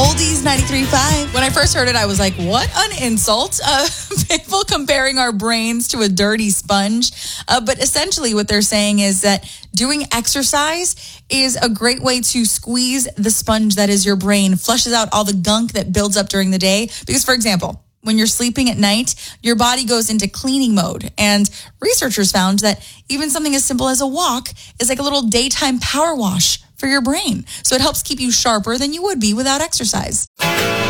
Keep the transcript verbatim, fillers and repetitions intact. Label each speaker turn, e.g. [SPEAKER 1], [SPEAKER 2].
[SPEAKER 1] Oldies ninety-three point five. When I first heard it, I was like, what an insult. Uh, people comparing our brains to a dirty sponge. Uh, but essentially what they're saying is that doing exercise is a great way to squeeze the sponge that is your brain, flushes out all the gunk that builds up during the day. Because, for example, when you're sleeping at night, your body goes into cleaning mode. And researchers found that even something as simple as a walk is like a little daytime power wash for your brain. So it helps keep you sharper than you would be without exercise.